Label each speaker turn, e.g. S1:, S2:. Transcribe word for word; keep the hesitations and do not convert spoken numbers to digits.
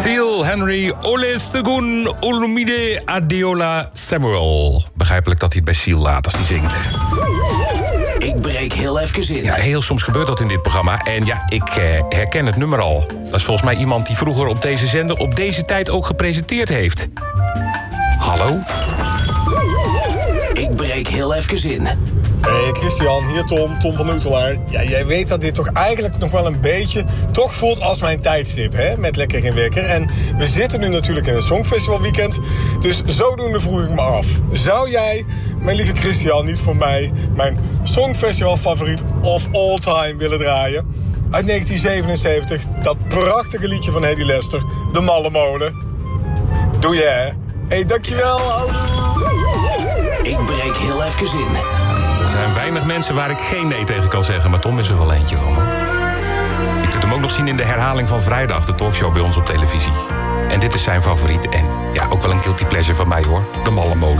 S1: Seal, Henry, Olusegun, Olumide, Adeola, Samuel. Begrijpelijk dat hij het bij Seal laat als hij zingt.
S2: Ik breek heel even in.
S1: Ja, heel soms gebeurt dat in dit programma. En ja, ik eh, herken het nummer al. Dat is volgens mij iemand die vroeger op deze zender op deze tijd ook gepresenteerd heeft. Hallo?
S2: Ik breek heel even in.
S3: Hey Christian, hier Tom, Tom van Oetelaar. Ja, jij weet dat dit toch eigenlijk nog wel een beetje toch voelt als mijn tijdstip, hè? Met Lekker Geen Wekker. En we zitten nu natuurlijk in een Songfestivalweekend. Dus zodoende vroeg ik me af. Zou jij, mijn lieve Christian, niet voor mij mijn Songfestival favoriet of all time willen draaien? Uit negentien zevenenzeventig, dat prachtige liedje van Hedy Lester, De Malle Molen. Doe je, hè? Hey, dankjewel.
S2: Ik breek heel even in.
S1: Er zijn weinig mensen waar ik geen nee tegen kan zeggen, maar Tom is er wel eentje van. Je kunt hem ook nog zien in de herhaling van vrijdag, de talkshow bij ons op televisie. En dit is zijn favoriet en ja, ook wel een guilty pleasure van mij hoor, De Malle Molen.